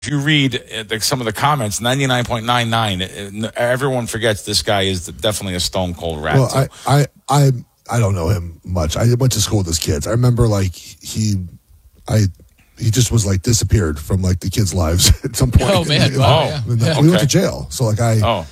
you read some of the comments, 99.99, everyone forgets this guy is definitely a stone cold rat. Well, I don't know him much. I went to school with his kids. I remember he just was like disappeared from like the kids' lives at some point. Oh man! We went to jail. So like I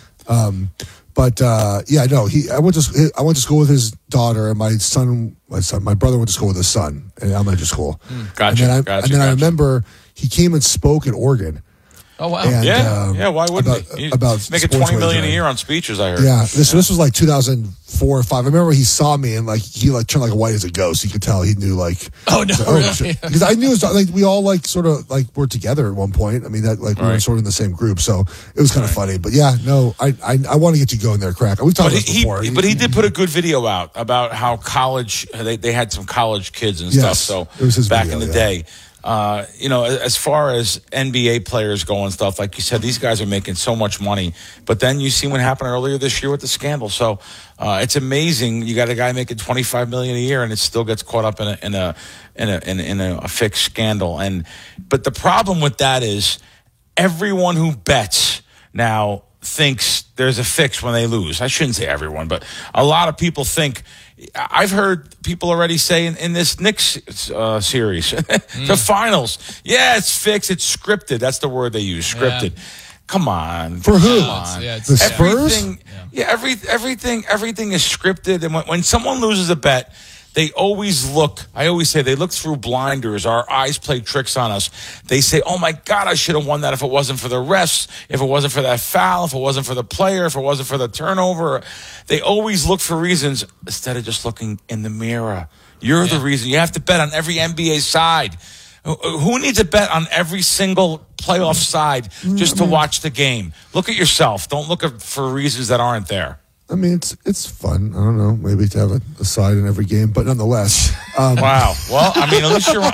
went to school with his daughter, and my brother went to school with his son in elementary school. Gotcha. And then I remember he came and spoke at Oregon. Oh wow! And, why wouldn't he? About making $20 million a year on speeches, I heard. Yeah, this was like 2004 or 5. I remember he saw me and like he like turned like white as a ghost. You could tell he knew like. Oh no! Really? Because I knew it was, like we all like sort of like were together at one point. I mean that like we were sort of in the same group, so it was kind of funny. But yeah, no, I want to get you going there, Crack. We've talked about this before. But he did put a good video out about how college they had some college kids and stuff. So it was his back video, in the day. As far as NBA players go and stuff, like you said, these guys are making so much money. But then you see what happened earlier this year with the scandal. So it's amazing. You got a guy making $25 million a year, and it still gets caught up in a fixed scandal. But the problem with that is everyone who bets now thinks there's a fix when they lose. I shouldn't say everyone, but a lot of people think. I've heard people already say in this Knicks series, the finals, it's fixed, it's scripted. That's the word they use, scripted. Yeah. Come on. For who? The Spurs? Everything is scripted. And when someone loses a bet, they always look, I always say, they look through blinders. Our eyes play tricks on us. They say, oh, my God, I should have won that if it wasn't for the refs, if it wasn't for that foul, if it wasn't for the player, if it wasn't for the turnover. They always look for reasons instead of just looking in the mirror. You're the reason. You have to bet on every NBA side. Who needs a bet on every single playoff side just to watch the game? Look at yourself. Don't look for reasons that aren't there. I mean, it's fun. I don't know, maybe to have a side in every game, but nonetheless. Wow. Well, I mean,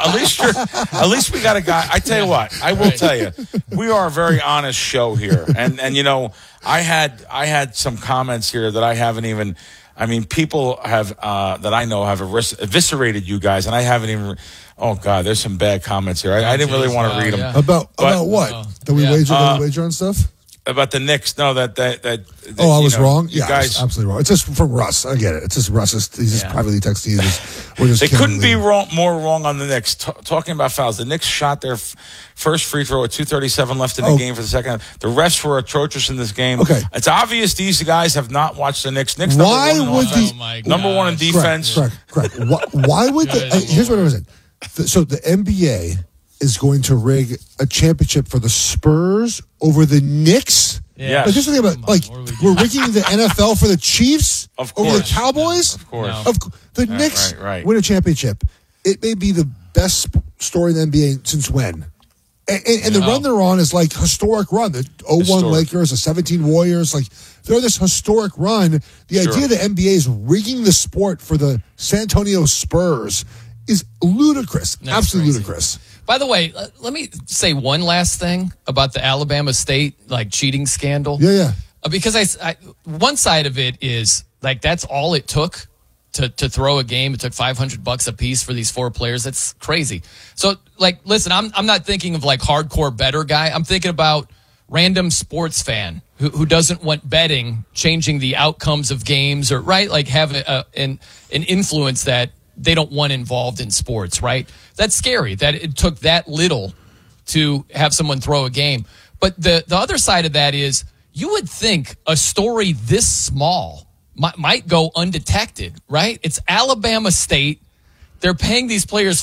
at least we got a guy. I tell you what, I will tell you, we are a very honest show here, and I had some comments here that I haven't even. I mean, people have that I know have eviscerated you guys, and I haven't even. Oh God, there's some bad comments here. I didn't really want to read them. Yeah. About what? Did we wager on stuff? About the Knicks, no, that I was wrong? You guys, I was absolutely wrong. It's just from Russ. I get it. It's just Russ. He's just privately texting you. They couldn't be more wrong on the Knicks. Talking about fouls, the Knicks shot their first free throw with 2:37 left in the game for the second. The refs were atrocious in this game. Okay. It's obvious these guys have not watched the Knicks. Why would number one in defense? Correct. Why would here's what I was saying. So the NBA is going to rig a championship for the Spurs over the Knicks? Yeah. Like, this is the thing about, we're rigging the NFL for the Chiefs over the Cowboys? Of course. The Knicks win a championship. It may be the best story in the NBA since when? And the run they're on is like historic run. The 01 Lakers, the 17 Warriors, like they're this historic run. The idea that NBA is rigging the sport for the San Antonio Spurs is ludicrous. That's absolutely crazy. Ludicrous. By the way, let me say one last thing about the Alabama State cheating scandal. Yeah. Because I one side of it is that's all it took to throw a game. It took $500 a piece for these 4 players. That's crazy. So listen, I'm not thinking of hardcore bettor guy. I'm thinking about random sports fan who doesn't want betting changing the outcomes of games or have an influence that they don't want involved in sports, right? That's scary that it took that little to have someone throw a game. But the other side of that is you would think a story this small might go undetected, right? It's Alabama State. They're paying these players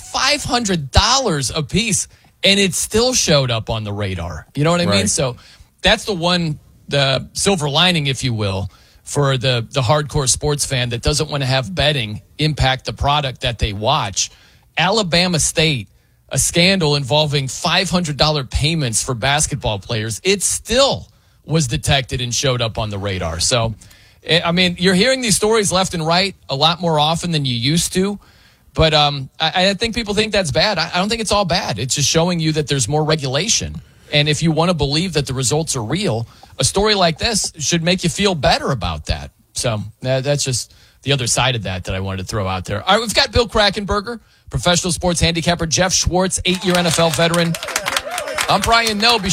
$500 a piece, and it still showed up on the radar. You know what I mean? So that's the silver lining, if you will, for the hardcore sports fan that doesn't want to have betting impact the product that they watch. Alabama State, a scandal involving $500 payments for basketball players, it still was detected and showed up on the radar. So, I mean, you're hearing these stories left and right a lot more often than you used to. But I think people think that's bad. I don't think it's all bad. It's just showing you that there's more regulation. And if you want to believe that the results are real, a story like this should make you feel better about that. So that's just the other side of that I wanted to throw out there. All right, we've got Bill Krackomberger, professional sports handicapper, Jeff Schwartz, 8-year NFL veteran. I'm Brian Noe. Be